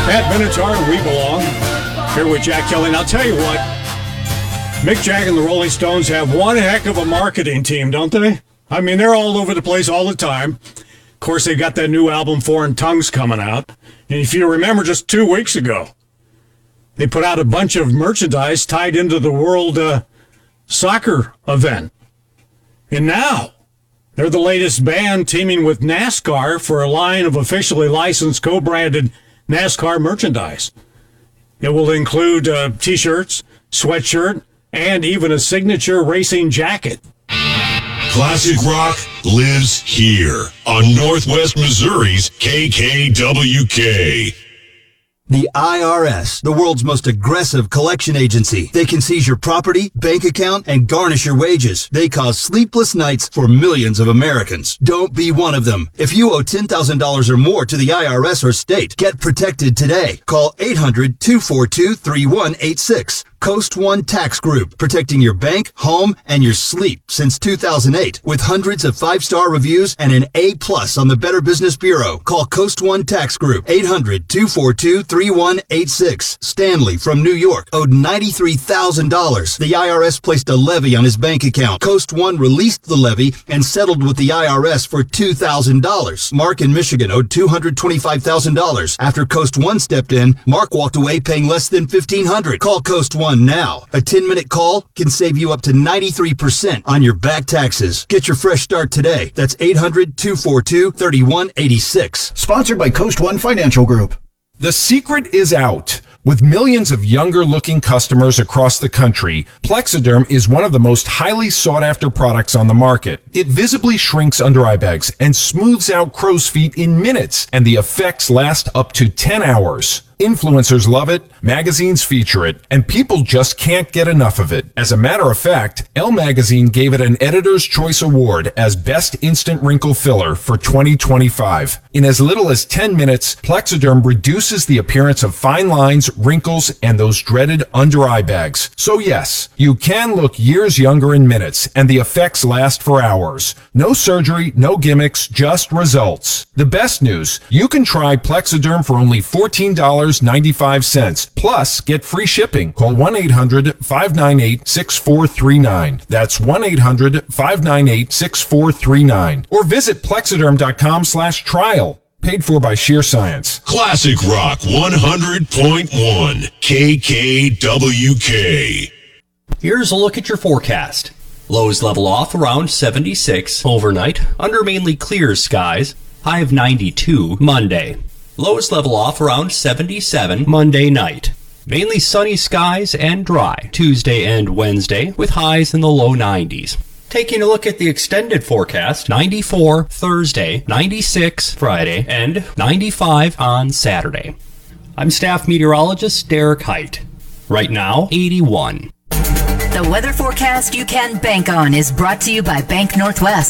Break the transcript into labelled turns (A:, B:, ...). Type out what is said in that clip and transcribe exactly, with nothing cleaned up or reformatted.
A: At Minotaur, we belong. Here with Jack Kelly. And I'll tell you what, Mick Jagger and the Rolling Stones have one heck of a marketing team, don't they? I mean, they're all over the place all the time. Of course, they got that new album, Foreign Tongues, coming out. And if you remember, just two weeks ago, they put out a bunch of merchandise tied into the World uh, Soccer event. And now, they're the latest band teaming with NASCAR for a line of officially licensed, co-branded NASCAR merchandise. It will include uh, T-shirts, sweatshirt, and even a signature racing jacket.
B: Classic rock lives here on Northwest Missouri's K K W K.
C: The I R S, the world's most aggressive collection agency. They can seize your property, bank account, and garnish your wages. They cause sleepless nights for millions of Americans. Don't be one of them. If you owe ten thousand dollars or more to the I R S or state, get protected today. Call eight hundred, two four two, three one eight six. Coast One Tax Group, protecting your bank, home, and your sleep since two thousand eight. With hundreds of five-star reviews and an A plus on the Better Business Bureau. Call Coast One Tax Group, eight hundred, two four two, three one eight six. Stanley from New York owed ninety-three thousand dollars. The I R S placed a levy on his bank account. Coast One released the levy and settled with the I R S for two thousand dollars. Mark in Michigan owed two hundred twenty-five thousand dollars. After Coast One stepped in, Mark walked away paying less than fifteen hundred dollars. Call Coast One now. A ten-minute call can save you up to ninety-three percent on your back taxes. Get your fresh start today. That's eight hundred, two four two, three one eight six.
D: Sponsored by Coast One Financial Group.
E: The secret is out. With millions of younger-looking customers across the country, Plexiderm is one of the most highly sought-after products on the market. It visibly shrinks under-eye bags and smooths out crow's feet in minutes, and the effects last up to ten hours. Influencers love it, magazines feature it, and people just can't get enough of it. As a matter of fact, Elle Magazine gave it an Editor's Choice Award as Best Instant Wrinkle Filler for twenty twenty-five. In as little as ten minutes, Plexiderm reduces the appearance of fine lines, wrinkles, and those dreaded under-eye bags. So yes, you can look years younger in minutes, and the effects last for hours. No surgery, no gimmicks, just results. The best news, you can try Plexiderm for only fourteen dollars and ninety-five cents. Plus, get free shipping. Call one eight hundred, five nine eight, six four three nine. That's one eight hundred, five nine eight, six four three nine. Or visit plexiderm.com slash trial. Paid for by Sheer Science.
B: Classic Rock one hundred point one K K W K.
F: Here's a look at your forecast. Lows level off around seventy-six overnight, under mainly clear skies. High of ninety-two Monday. Lows level off around seventy-seven Monday night. Mainly sunny skies and dry Tuesday and Wednesday with highs in the low nineties. Taking a look at the extended forecast, ninety-four Thursday, ninety-six Friday, and ninety-five on Saturday. I'm staff meteorologist Derek Height. Right now, eighty-one.
G: The weather forecast you can bank on is brought to you by Bank Northwest.